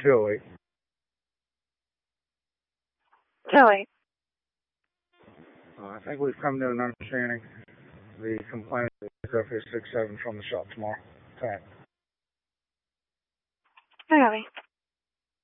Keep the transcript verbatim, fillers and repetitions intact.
Joey. Joey. Uh, I think we've come to an understanding. The complaint is up here six seven from the shop tomorrow. Thanks. Hi, Abby.